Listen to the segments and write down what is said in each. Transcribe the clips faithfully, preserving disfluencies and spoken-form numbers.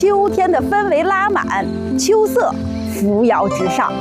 秋天的氛围拉满，秋色扶摇直上。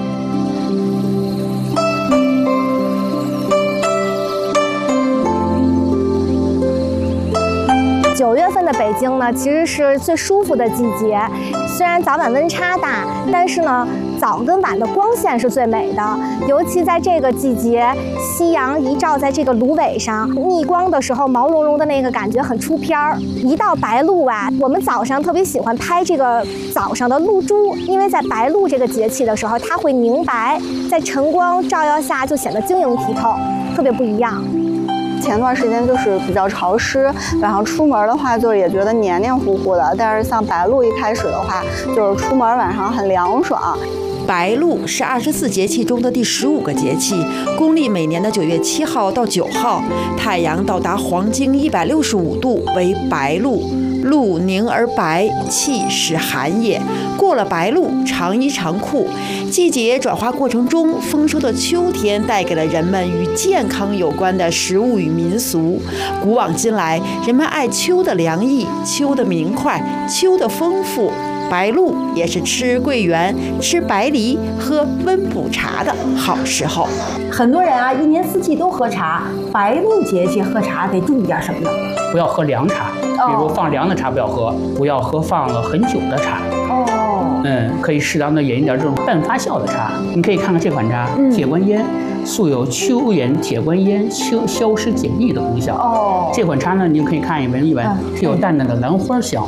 九月份的北京呢，其实是最舒服的季节。虽然早晚温差大，但是呢，早跟晚的光线是最美的。尤其在这个季节，夕阳一照在这个芦苇上，逆光的时候，毛茸茸的那个感觉很出片儿。一到白露啊，我们早上特别喜欢拍这个早上的露珠，因为在白露这个节气的时候，它会凝白，在晨光照耀下就显得晶莹剔透，特别不一样。 前段时间就是比较潮湿，晚上出门的话就是也觉得黏黏糊糊的。但是像白露一开始的话，就是出门晚上很凉爽。 白露是二十四节气中的第十五个节气，公历每年的九月七号到九号，太阳到达黄经一百六十五度为白露。露凝而白，气始寒也。过了白露，长衣长裤。季节转化过程中，丰收的秋天带给了人们与健康有关的食物与民俗。古往今来，人们爱秋的凉意、秋的明快、秋的丰富。白露也是吃桂圆、吃白梨、喝温补茶的好时候。 很多人啊，一年四季都喝茶，白露节气喝茶得注意点什么呢？ 不要喝凉茶，比如放凉的茶不要喝，不要喝放了很久的茶。哦，嗯，可以适当的饮一点这种半发酵的茶。你可以看看这款茶，嗯、铁观烟，素有秋园铁观烟消消湿解腻的功效。哦，这款茶呢，你可以看一闻一闻，是有淡淡的兰花香。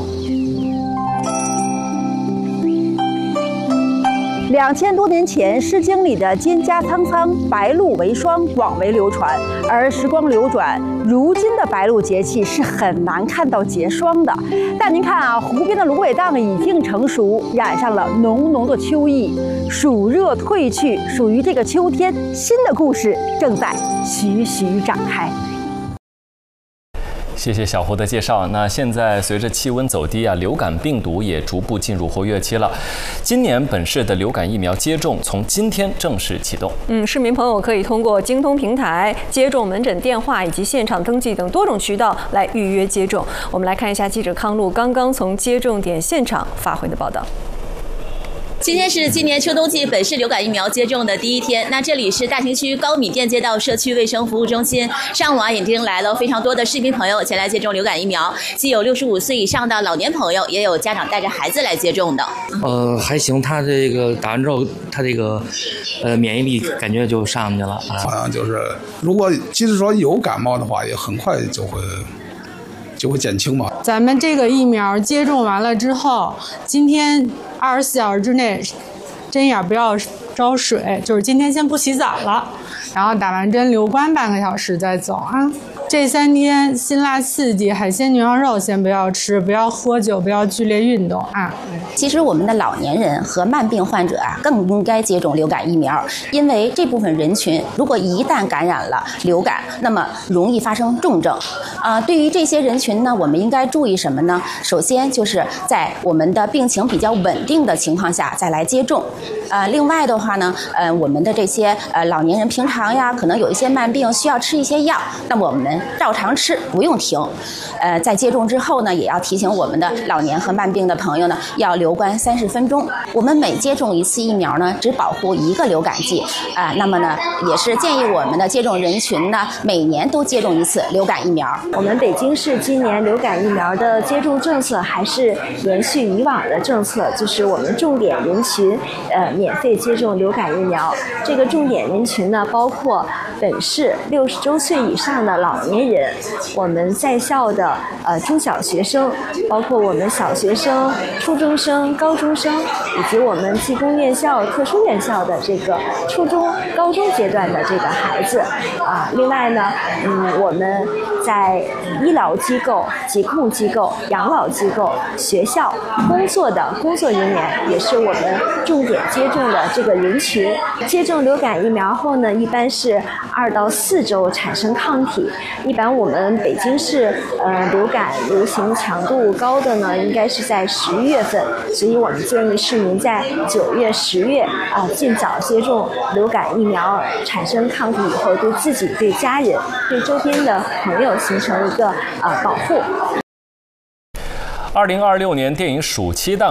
两千多年前，《诗经》里的“蒹葭苍苍，白露为霜”广为流传。而时光流转，如今的白露节气是很难看到结霜的。但您看啊，湖边的芦苇荡已经成熟，染上了浓浓的秋意。暑热退去，属于这个秋天新的故事正在徐徐展开。 谢谢小胡的介绍。那现在随着气温走低啊，流感病毒也逐步进入活跃期了。今年本市的流感疫苗接种从今天正式启动。 嗯，市民朋友可以通过京通平台、接种门诊电话以及现场登记等多种渠道来预约接种。我们来看一下记者康路刚刚从接种点现场发回的报道。 今天是今年秋冬季本市流感疫苗接种的第一天。那这里是大兴区高米店街道社区卫生服务中心，上午啊已经来了非常多的市民朋友前来接种流感疫苗，既有六十五岁以上的老年朋友，也有家长带着孩子来接种的。 呃，还行，他这个打完之后，他这个呃免疫力感觉就上去了。啊、 好像就是如果即使说有感冒的话，也很快就会。就会减轻嘛。 咱们这个疫苗接种完了之后，今天二十四小时之内，针眼不要招水，就是今天先不洗澡了，然后打完针留观半个小时再走啊。这三天辛辣刺激，海鲜牛羊肉先不要吃，不要喝酒，不要剧烈运动啊。 其实我们的老年人和慢病患者啊，更应该接种流感疫苗，因为这部分人群如果一旦感染了流感，那么容易发生重症。啊、呃，对于这些人群呢，我们应该注意什么呢？首先就是在我们的病情比较稳定的情况下再来接种。呃，另外的话呢，呃，我们的这些呃老年人平常呀，可能有一些慢病需要吃一些药，那么我们照常吃，不用停。呃，在接种之后呢，也要提醒我们的老年和慢病的朋友呢，要留观三十分钟。我们每接种一次疫苗呢，只保护一个流感季啊、呃。那么呢，也是建议我们的接种人群呢，每年都接种一次流感疫苗。 我们北京市今年流感疫苗的接种政策还是延续以往的政策，就是我们重点人群呃免费接种流感疫苗。这个重点人群呢，包括本市六十周岁以上的老年人，我们在校的呃中小学生，包括我们小学生、初中生、高中生，以及我们技工院校、特殊院校的这个初中、高中阶段的这个孩子啊。另外呢，嗯，我们在医疗机构、疾控机构、养老机构、学校工作的工作人员，也是我们重点接种的这个人群。接种流感疫苗后呢，一般是二到四周产生抗体。一般我们北京市呃流感流行强度高的呢，应该是在十一月份，所以我们建议市民在九月、十月啊、呃、尽早接种流感疫苗，产生抗体以后，对自己、对家人、对周边的朋友形成一个啊、呃、保护。 二零二六年电影暑期档